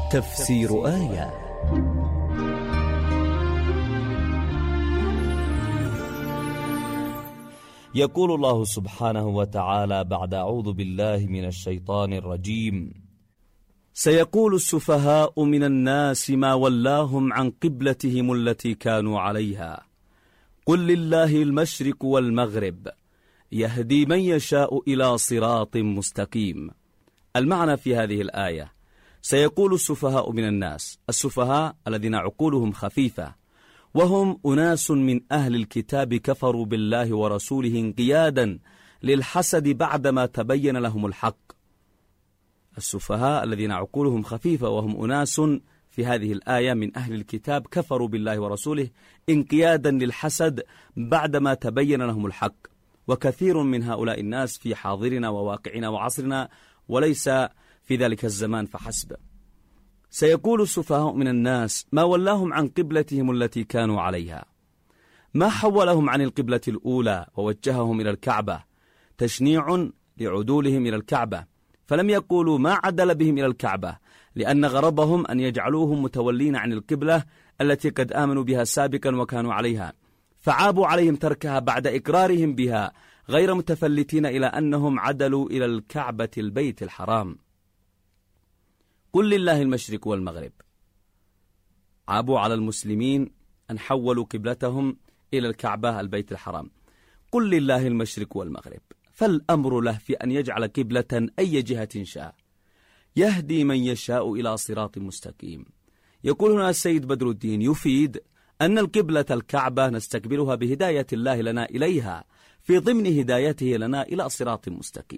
تفسير آية. يقول الله سبحانه وتعالى بعد أعوذ بالله من الشيطان الرجيم: سيقول السفهاء من الناس ما ولاهم عن قبلتهم التي كانوا عليها قل لله المشرق والمغرب يهدي من يشاء إلى صراط مستقيم. المعنى في هذه الآية: سيقول السفهاء من الناس، السفهاء الذين عقولهم خفيفة، وهم أناس من أهل الكتاب كفروا بالله ورسوله انقيادا للحسد بعدما تبين لهم الحق. السفهاء الذين عقولهم خفيفة وهم أناس في هذه الآية من أهل الكتاب كفروا بالله ورسوله انقيادا للحسد بعدما تبين لهم الحق. وكثير من هؤلاء الناس في حاضرنا وواقعنا وعصرنا، وليس في ذلك الزمان فحسب. سيقول السفهاء من الناس ما ولاهم عن قبلتهم التي كانوا عليها، ما حولهم عن القبلة الأولى ووجههم إلى الكعبة، تشنيع لعدولهم إلى الكعبة، فلم يقولوا ما عدل بهم إلى الكعبة، لأن غرضهم أن يجعلوهم متولين عن القبلة التي قد آمنوا بها سابقا وكانوا عليها، فعابوا عليهم تركها بعد إقرارهم بها، غير متفلتين إلى أنهم عدلوا إلى الكعبة البيت الحرام. قل لله المشرق والمغرب، عابوا على المسلمين أن حولوا قبلتهم إلى الكعبة البيت الحرام. قل لله المشرق والمغرب، فالأمر له في أن يجعل قبلة أي جهة شاء، يهدي من يشاء إلى صراط مستقيم. يقول هنا السيد بدر الدين يفيد أن القبلة الكعبة نستقبلها بهداية الله لنا إليها، في ضمن هدايته لنا إلى صراط مستقيم.